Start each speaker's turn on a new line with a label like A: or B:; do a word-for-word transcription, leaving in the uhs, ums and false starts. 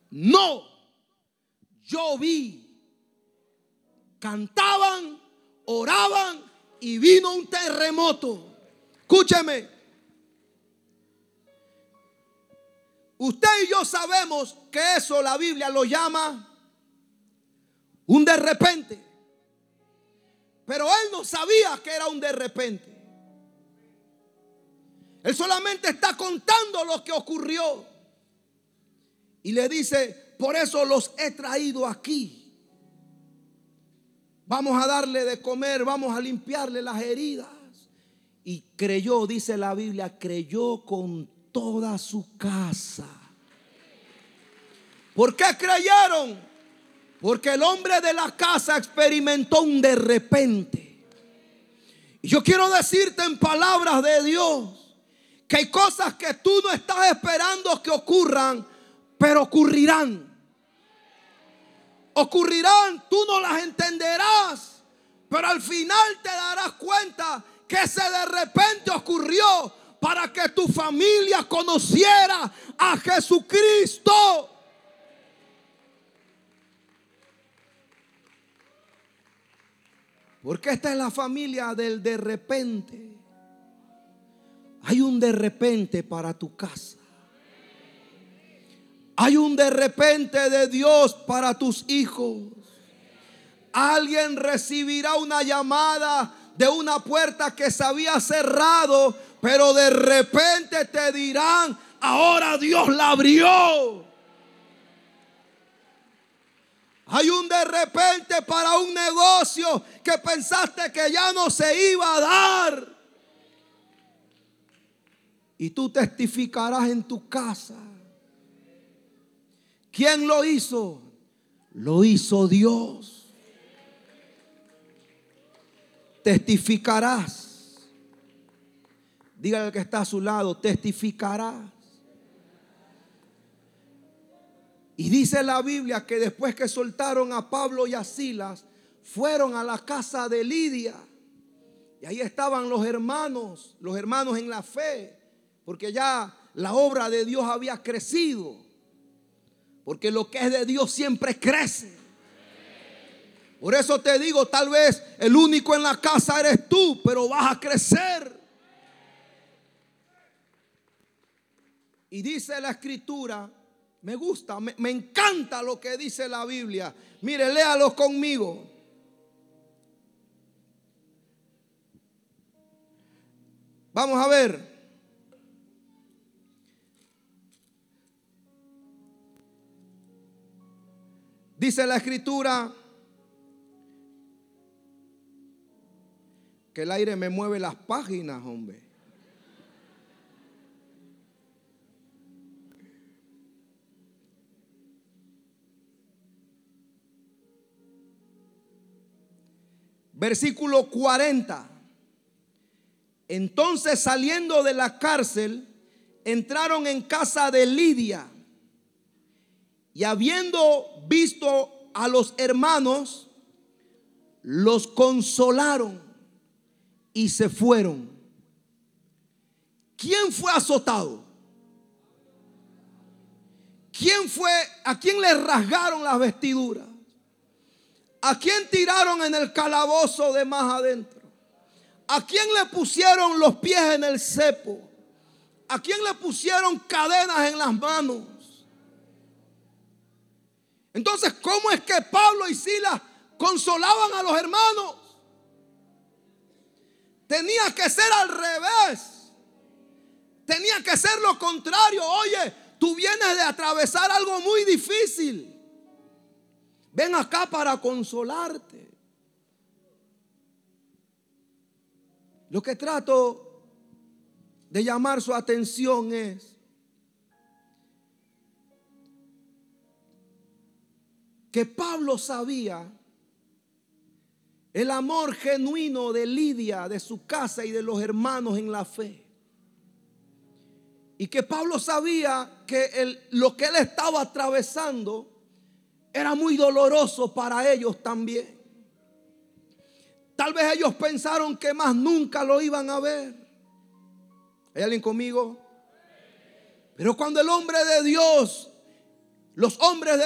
A: No, yo vi, cantaban, oraban y vino un terremoto. Escúcheme, usted y yo sabemos que eso la Biblia lo llama un de repente, pero él no sabía que era un de repente. Él solamente está contando lo que ocurrió. Y le dice, por eso los he traído aquí. Vamos a darle de comer, vamos a limpiarle las heridas. Y creyó, dice la Biblia, creyó con toda su casa. ¿Por qué creyeron? Porque el hombre de la casa experimentó un de repente. Y yo quiero decirte en palabras de Dios que hay cosas que tú no estás esperando que ocurran, pero ocurrirán. Ocurrirán, tú no las entenderás, pero al final te darás cuenta que ese de repente ocurrió para que tu familia conociera a Jesucristo. Porque esta es la familia del de repente. Hay un de repente para tu casa. Hay un de repente de Dios para tus hijos. Alguien recibirá una llamada de una puerta que se había cerrado, pero de repente te dirán, ahora Dios la abrió. Hay un de repente para un negocio que pensaste que ya no se iba a dar. Y tú testificarás en tu casa. ¿Quién lo hizo? Lo hizo Dios. Testificarás. Dígale al que está a su lado, testificarás. Y dice la Biblia que después que soltaron a Pablo y a Silas, fueron a la casa de Lidia. Y ahí estaban los hermanos, los hermanos en la fe, porque ya la obra de Dios había crecido. Porque lo que es de Dios siempre crece. Por eso te digo, tal vez el único en la casa eres tú, pero vas a crecer. Y dice la escritura, me gusta, me, me encanta lo que dice la Biblia. Mire, léalo conmigo. Vamos a ver. Dice la escritura que el aire me mueve las páginas, hombre. Versículo cuarenta. Entonces, saliendo de la cárcel, entraron en casa de Lidia. Y habiendo visto a los hermanos, los consolaron y se fueron. ¿Quién fue azotado? ¿Quién fue? ¿A quién le rasgaron las vestiduras? ¿A quién tiraron en el calabozo de más adentro? ¿A quién le pusieron los pies en el cepo? ¿A quién le pusieron cadenas en las manos? Entonces, ¿cómo es que Pablo y Silas consolaban a los hermanos? Tenía que ser al revés. Tenía que ser lo contrario. Oye, tú vienes de atravesar algo muy difícil. Ven acá para consolarte. Lo que trato de llamar su atención es que Pablo sabía el amor genuino de Lidia, de su casa y de los hermanos en la fe. Y que Pablo sabía que el, lo que él estaba atravesando era muy doloroso para ellos también. Tal vez ellos pensaron que más nunca lo iban a ver. ¿Hay alguien conmigo? Pero cuando el hombre de Dios Los hombres de